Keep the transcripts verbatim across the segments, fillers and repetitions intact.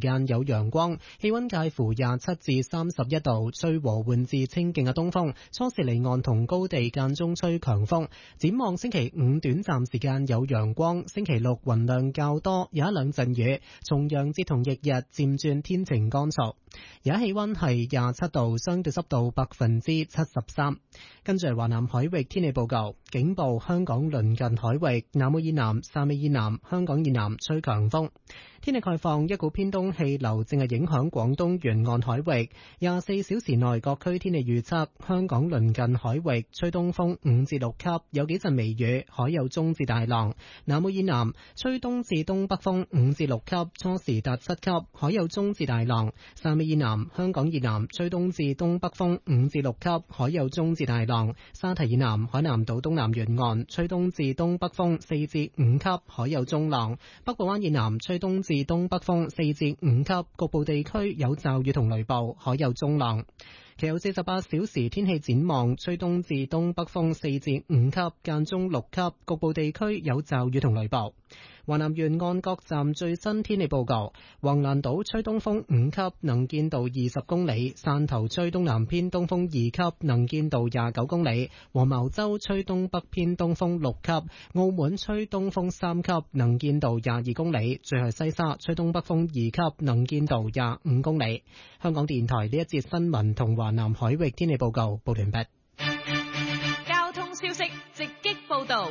間有陽光，氣溫介乎廿七至三十一度，吹和緩至清勁嘅東風，初時離岸同高地間中吹強風。展望星期五短暫時間有陽光，星期六雲量較多，有一兩陣雨。重陽節同翌日漸轉天晴乾燥。而家氣溫係廿七度，相對濕度百分之七十三。跟住華南海域天氣報告，警報香港鄰近海域、南澳以南、汕尾以南、香港以南吹強風。天氣概況，一股偏東氣流正係影響廣東沿岸海域。廿四小時內各區天氣預測，香港鄰近海域吹東風五至六級，有幾陣微雨，海有中至大浪。南澳以南吹東至東北風五至六級，初時達七級，海有中至大浪。汕尾以南、香港以南吹東至東北風五至六級，海有中至大浪。沙堤以南、海南島東南沿岸吹東至東北風四至五級，海有中浪。北部灣以南吹東至東北風四至五級，局部地區有驟雨同雷暴，海有中浪。其後四十八小時天氣展望，吹東至東北風四至五級，間中六級，局部地區有驟雨同雷暴。華南沿岸各站最新天氣報告：橫瀾島吹東風五級，能見度二十公里；汕頭吹東南偏東風二級，能見度廿九公里；黃茅洲吹東北偏東風六級；澳門吹東風三級，能見度廿二公里；最後西沙吹東北風二級，能見度廿五公里。香港電台呢一節新聞同華南海域天氣報告報完畢。 交通消息直擊報道。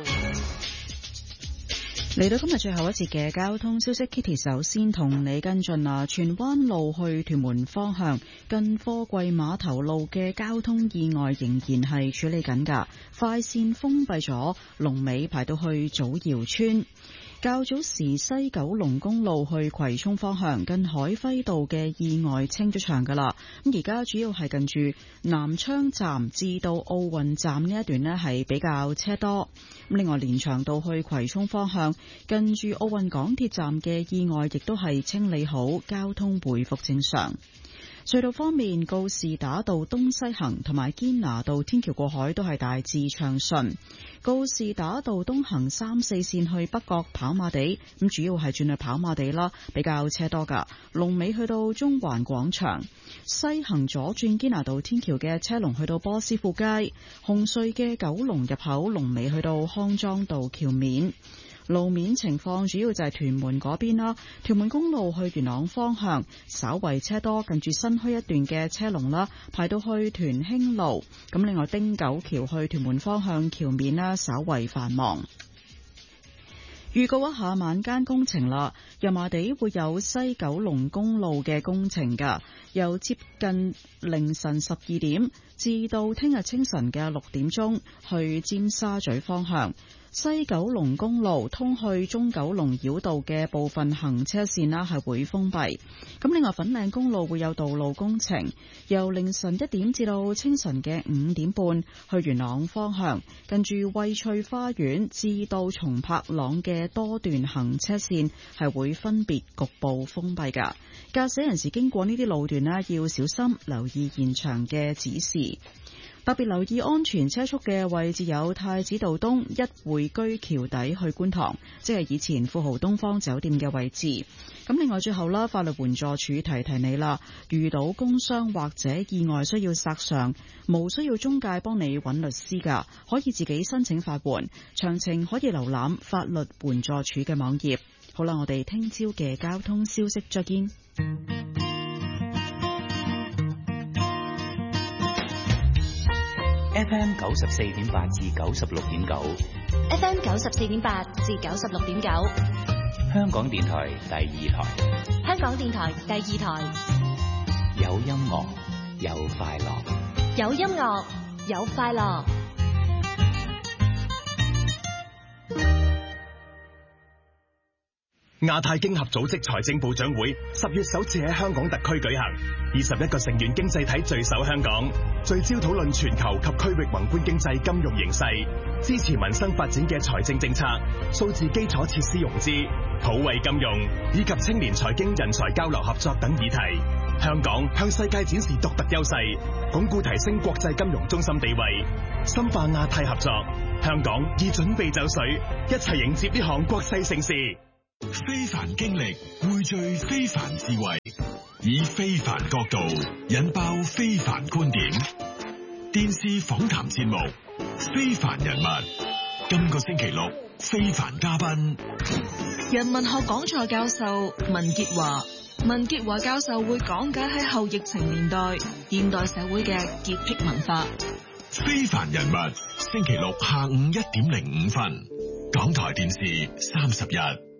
嚟到今日最後一節嘅交通消息 ，Kitty 首先同你跟進啊，荃灣路去屯門方向近貨櫃碼頭路嘅交通意外仍然係處理緊㗎，快線封閉咗，龍尾排到去祖堯村。較早時西九龍公路去葵涌方向近海輝道嘅意外清咗場噶啦，咁而家主要係近住南昌站至到奧運站呢一段呢係比較車多。另外連翔道去葵涌方向近住奧運港鐵站嘅意外亦都係清理好，交通回復正常。隧道方面，告士打道東西行同埋堅拿道天橋過海都係大致暢順。告士打道東行三四線去北角跑馬地，咁主要係轉去跑馬地啦，比較車多噶。龍尾去到中環廣場，西行左轉堅拿道天橋嘅車龍去到波斯富街，紅隧嘅九龍入口龍尾去到康莊道橋面。路面情況主要就係屯門嗰邊啦，屯門公路去元朗方向稍為車多，近住新墟一段嘅車龍啦，排到去屯興路。咁另外汀九橋去屯門方向橋面啦，稍為繁忙。預告一下晚間工程啦，油麻地會有西九龍公路嘅工程㗎，由接近凌晨十二點至到聽日清晨嘅六點鐘去尖沙咀方向。西九龍公路通去中九龍繞道嘅部分行車線啦係會封閉。咁另外粉嶺公路會有道路工程，由凌晨一點至到清晨嘅五點半去元朗方向，近住惠翠花園至到松柏塱嘅多段行車線係會分別局部封閉㗎。駕駛人士經過呢啲路段呢要小心留意現場嘅指示。特別留意安全車速嘅位置有太子道東一匯居橋底去觀塘，即係以前富豪東方酒店嘅位置。咁另外最後啦，法律援助署提提你啦，遇到工傷或者意外需要索償，無需要中介幫你揾律師㗎，可以自己申請法援。詳情可以瀏覽法律援助署嘅網頁。好啦，我哋聽朝嘅交通消息再見。 F M 九十四點八至九十六點九 ，F M 九十四點八至九十六點九， 香港電台第二台， 香港電台第二台， 有音樂有快樂， 有音樂有快樂。 亞太經合組織財政部長會十月首次喺香港特區舉行，二十一個成員經濟體聚首香港，聚焦討論全球及區域宏觀經濟金融形勢，支持民生發展嘅財政政策、數字基礎設施融資、普惠金融以及青年財經人才交流合作等議題。香港向世界展示獨特優勢，鞏固提升國際金融中心地位，深化亞太合作。香港已準備就緒，一齊迎接呢項國際盛事。 非凡經歷匯聚非凡智慧， 以非凡角度引爆非凡觀點。電視訪談節目《非凡人物》，今個星期六非凡嘉賓， 人文學講座教授文潔華。文潔華教授會講解喺後疫情年代現代社會嘅潔癖文化。 非凡人物，星期六下午一點零五分，港台電視三十日。